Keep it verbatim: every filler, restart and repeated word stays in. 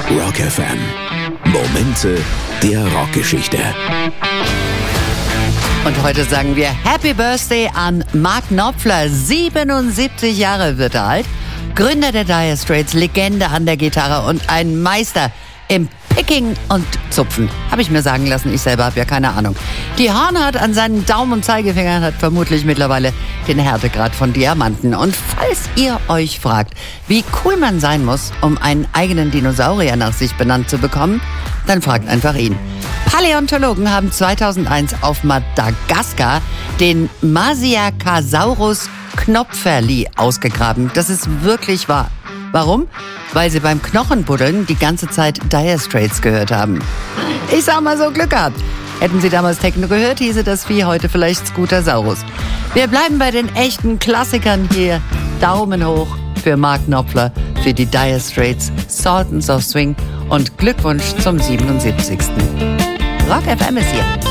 Rock F M. Momente der Rockgeschichte. Und heute sagen wir Happy Birthday an Mark Knopfler. siebenundsiebzig Jahre wird er alt. Gründer der Dire Straits, Legende an der Gitarre und ein Meister im Picking und Zupfen. Habe ich mir sagen lassen, ich selber habe ja keine Ahnung. Die Hornhaut an seinen Daumen und Zeigefingern hat vermutlich mittlerweile den Härtegrad von Diamanten. Und falls ihr euch fragt, wie cool man sein muss, um einen eigenen Dinosaurier nach sich benannt zu bekommen, dann fragt einfach ihn. Paläontologen haben zweitausendeins auf Madagaskar den Masiakasaurus knopferli ausgegraben. Das ist wirklich wahr. Warum? Weil sie beim Knochenbuddeln die ganze Zeit Dire Straits gehört haben. Ich sag mal so, Glück gehabt. Hätten sie damals Techno gehört, hieße das Vieh heute vielleicht Scootersaurus. Wir bleiben bei den echten Klassikern hier. Daumen hoch für Mark Knopfler, für die Dire Straits, Sultans of Swing und Glückwunsch zum siebenundsiebzigsten Rock F M ist hier.